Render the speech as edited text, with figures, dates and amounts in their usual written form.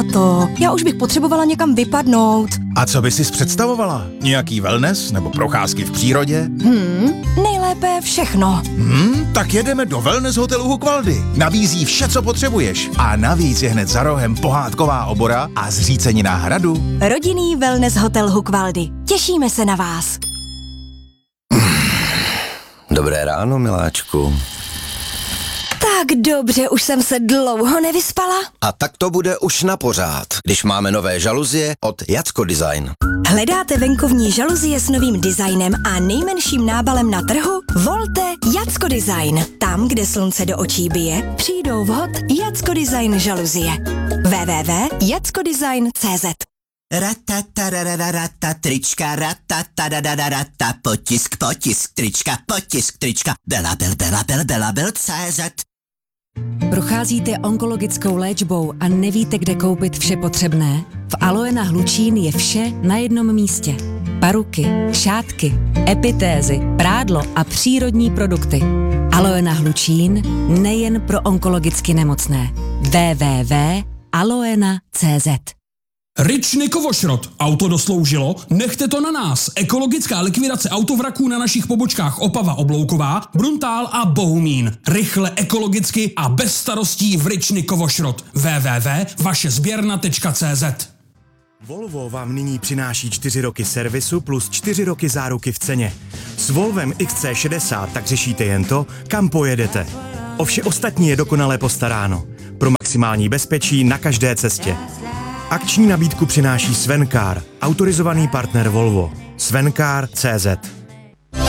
To, já už bych potřebovala někam vypadnout. A co by sis představovala? Nějaký wellness nebo procházky v přírodě? Nejlépe všechno. Tak jedeme do wellness hotelu Hukvaldy. Nabízí vše, co potřebuješ. A navíc je hned za rohem pohádková obora a zřícenina hradu. Rodinný wellness hotel Hukvaldy. Těšíme se na vás. Dobré ráno, miláčku. Tak dobře, už jsem se dlouho nevyspala. A tak to bude už na pořád, když máme nové žaluzie od Jacko Design. Hledáte venkovní žaluzie s novým designem a nejmenším nábalem na trhu? Volte Jacko Design. Tam, kde slunce do očí bije, přijdou vhod Jacko Design žaluzie. www.jackodesign.cz Ratatarararata, trička, ratatarararata, potisk, trička, Belabel, CZ. Procházíte onkologickou léčbou a nevíte, kde koupit vše potřebné? V Aloe na Hlučín je vše na jednom místě. Paruky, šátky, epitézy, prádlo a přírodní produkty. Aloe na Hlučín nejen pro onkologicky nemocné. www.aloena.cz Ryčny Kovošrot. Auto dosloužilo? Nechte to na nás. Ekologická likvidace autovraků na našich pobočkách Opava Oblouková, Bruntál a Bohumín. Rychle, ekologicky a bez starostí v Ryčny Kovošrot. www.vašezběrna.cz Volvo vám nyní přináší 4 roky servisu plus 4 roky záruky v ceně. S Volvem XC60 tak řešíte jen to, kam pojedete. O vše ostatní je dokonale postaráno. Pro maximální bezpečí na každé cestě. Akční nabídku přináší Svencar, autorizovaný partner Volvo. Svencar.cz